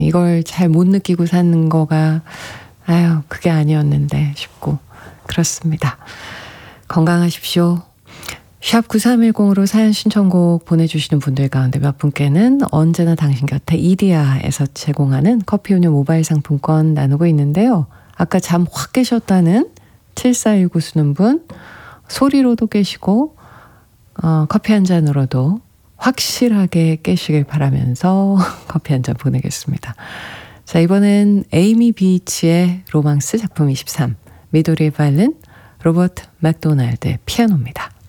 이걸 잘 못 느끼고 사는 거가 아유 그게 아니었는데 싶고 그렇습니다. 건강하십시오. 샵 9310으로 사연 신청곡 보내주시는 분들 가운데 몇 분께는 언제나 당신 곁에 이디야에서 제공하는 커피 음료 모바일 상품권 나누고 있는데요. 아까 잠 확 깨셨다는 7419 쓰는 분 소리로도 깨시고 커피 한 잔으로도 확실하게 깨시길 바라면서 커피 한 잔 보내겠습니다. 자, 이번엔 에이미 비치의 로망스 작품 23 미도리 바이올린 로버트 맥도날드의 피아노입니다.